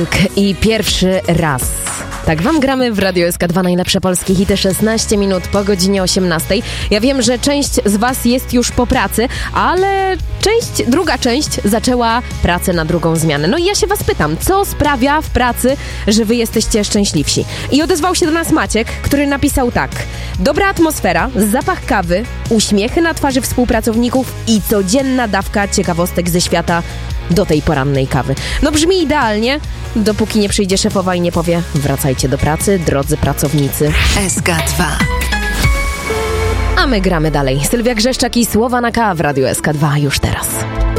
I pierwszy raz. Tak wam gramy w Radio SK2 najlepsze polskie hity 16 minut po godzinie 18. Ja wiem, że część z was jest już po pracy, ale druga część zaczęła pracę na drugą zmianę. No i ja się was pytam, co sprawia w pracy, że wy jesteście szczęśliwsi? I odezwał się do nas Maciek, który napisał tak: dobra atmosfera, zapach kawy, uśmiechy na twarzy współpracowników i codzienna dawka ciekawostek ze świata do tej porannej kawy. No brzmi idealnie, dopóki nie przyjdzie szefowa i nie powie: wracajcie do pracy, drodzy pracownicy. SK2. A my gramy dalej. Sylwia Grzeszczak i Słowa na K w Radio SK2 już teraz.